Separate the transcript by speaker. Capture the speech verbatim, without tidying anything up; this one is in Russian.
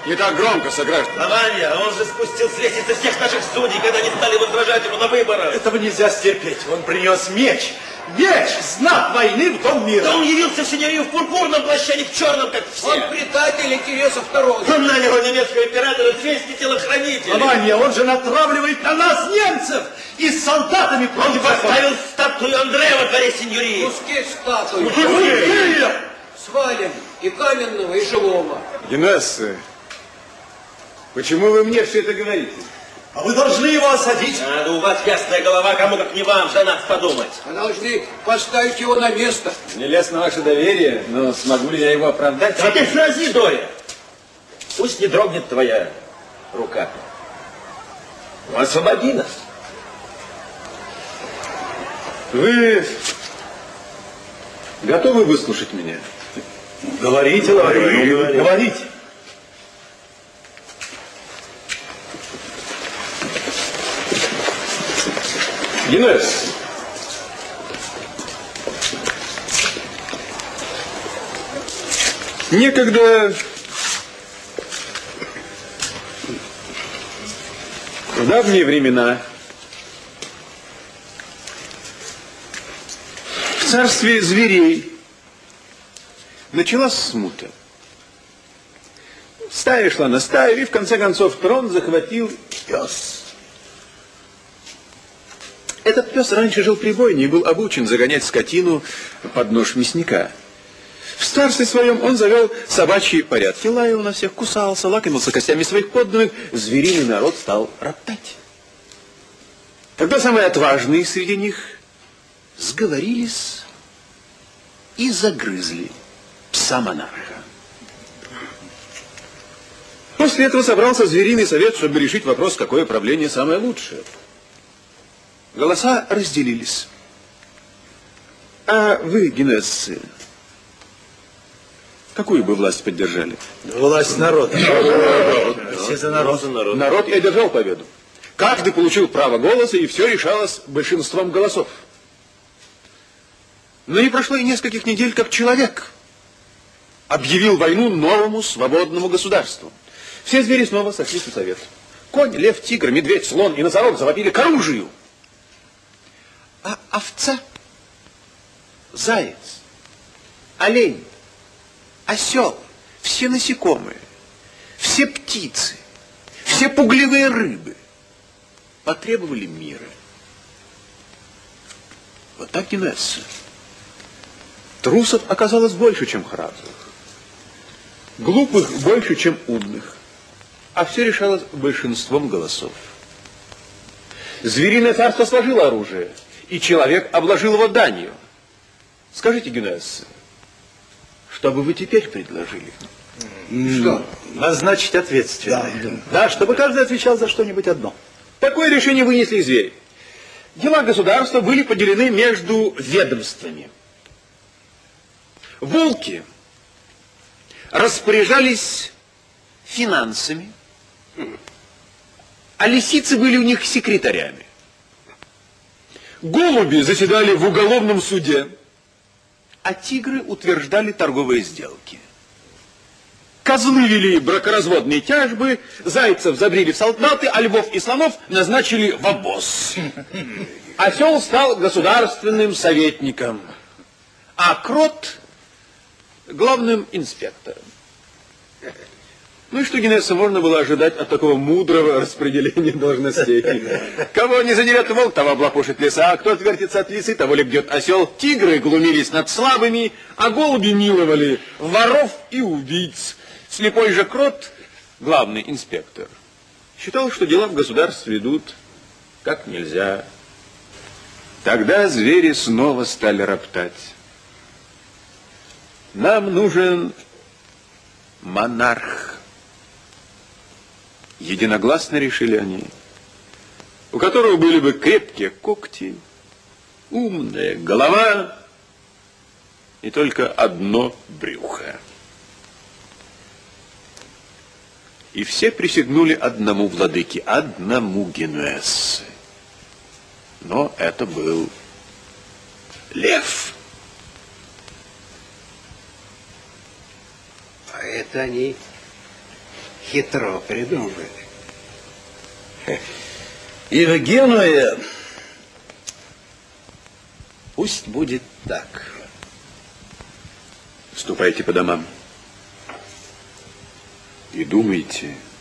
Speaker 1: Не так громко, сограждан.
Speaker 2: Лаванья, он же спустил с лестницы всех наших судей, когда они стали возражать ему на выборах.
Speaker 3: Этого нельзя стерпеть. Он принес меч. Меч! Знак войны в дом мира.
Speaker 2: Да он явился в синеве в пурпурном плаще, не в черном, как все.
Speaker 4: Он предатель интересов второго.
Speaker 2: Он нанял немецкого императора честь и телохранителя.
Speaker 3: Лаванья, он же натравливает на нас немцев и с солдатами против...
Speaker 2: Он поставил статую Андрея во дворе сеньории.
Speaker 4: Куски статуи.
Speaker 3: Куски!
Speaker 4: Свалим и каменного, и живого.
Speaker 1: Генесса, почему вы мне все это говорите?
Speaker 3: А вы должны его осадить.
Speaker 2: А, да у вас ясная голова, кому как не вам, за нас подумать.
Speaker 4: Мы должны поставить его на место.
Speaker 1: Мне лестно ваше доверие, но смогу ли я его оправдать?
Speaker 2: Да ты срази, Доря. Пусть не дрогнет твоя рука. Ну, освободи нас.
Speaker 1: Вы готовы выслушать меня?
Speaker 3: Говорите, Лаванья, говорите.
Speaker 1: Генесса, некогда в давние времена в царстве зверей началась смута. Стая шла на стаю, и в конце концов трон захватил пес. Этот пес раньше жил при бойне и был обучен загонять скотину под нож мясника. В старстве своем он завел собачьи порядки, лаял на всех, кусался, лакомился костями своих подданных, звериный народ стал роптать. Тогда самые отважные среди них сговорились и загрызли пса-монарха. После этого собрался звериный совет, чтобы решить вопрос, какое правление самое лучшее. Голоса разделились. А вы, Генесса, какую бы власть поддержали?
Speaker 3: Власть народа. Все за народ.
Speaker 1: народ. Народ и одержал победу. Каждый получил право голоса, и все решалось большинством голосов. Но не прошло и нескольких недель, как человек объявил войну новому свободному государству. Все звери снова сошлись в совет. Конь, лев, тигр, медведь, слон и носорог завопили к оружию. А овца, заяц, олень, осел, все насекомые, все птицы, все пугливые рыбы потребовали мира. Вот так, Генесса. Трусов оказалось больше, чем храбрых. Глупых больше, чем умных. А все решалось большинством голосов. Звериное царство сложило оружие, и человек обложил его данью. Скажите, Генесса, что бы вы теперь предложили?
Speaker 3: Что? Назначить ответственного. Да, да. Да, чтобы каждый отвечал за что-нибудь одно.
Speaker 1: Такое решение вынесли звери. Дела государства были поделены между ведомствами. Волки распоряжались финансами, а лисицы были у них секретарями. Голуби заседали в уголовном суде, а тигры утверждали торговые сделки. Козлы вели бракоразводные тяжбы, зайцев забрили в солдаты, а львов и слонов назначили в обоз. Осел стал государственным советником, а крот — главным инспектором. Ну и что, Генесса, можно было ожидать от такого мудрого распределения должностей? Кого не задерет волк, того облапошит лиса, а кто отвертится от лисы, того легнет осел. Тигры глумились над слабыми, а голуби миловали воров и убийц. Слепой же крот, главный инспектор, считал, что дела в государстве идут как нельзя. Тогда звери снова стали роптать. Нам нужен монарх. Единогласно решили они, у которого были бы крепкие когти, умная голова и только одно брюхо. И все присягнули одному владыке, одному Генуэзсе. Но это был лев.
Speaker 4: А это они
Speaker 5: хитро придумали.
Speaker 3: И в Генуе пусть будет так.
Speaker 1: Ступайте по домам и думайте